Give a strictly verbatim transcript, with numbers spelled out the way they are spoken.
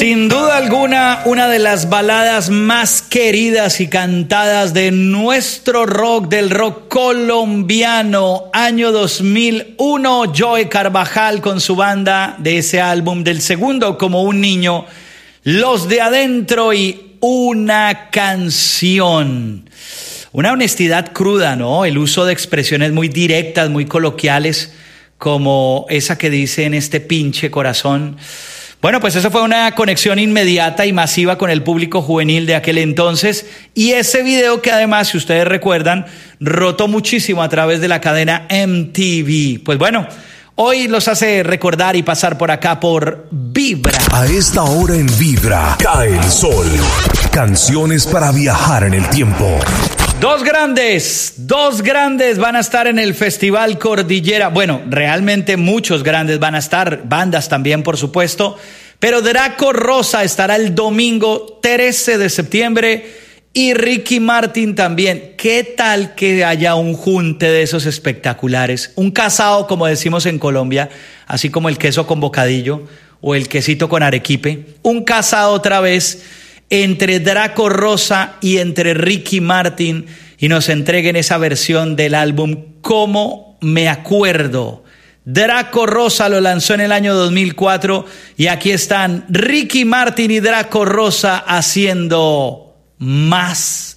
Sin duda alguna, una de las baladas más queridas y cantadas de nuestro rock, del rock colombiano, año dos mil uno, Joe Carvajal con su banda de ese álbum, del segundo Como un niño, Los de Adentro y Una canción. Una honestidad cruda, ¿no? El uso de expresiones muy directas, muy coloquiales, como esa que dice en este pinche corazón. Bueno, pues eso fue una conexión inmediata y masiva con el público juvenil de aquel entonces, y ese video que además, si ustedes recuerdan, rotó muchísimo a través de la cadena M T V. Pues bueno, hoy los hace recordar y pasar por acá por Vibra. A esta hora en Vibra, cae el sol. Canciones para viajar en el tiempo. Dos grandes, dos grandes van a estar en el Festival Cordillera. Bueno, realmente muchos grandes van a estar, bandas también, por supuesto. Pero Draco Rosa estará el domingo trece de septiembre y Ricky Martin también. ¿Qué tal que haya un junte de esos espectaculares? Un casado, como decimos en Colombia, así como el queso con bocadillo o el quesito con arequipe. Un casado otra vez entre Draco Rosa y entre Ricky Martin, y nos entreguen esa versión del álbum Cómo me acuerdo. Draco Rosa lo lanzó en el año dos mil cuatro y aquí están Ricky Martin y Draco Rosa haciendo Más.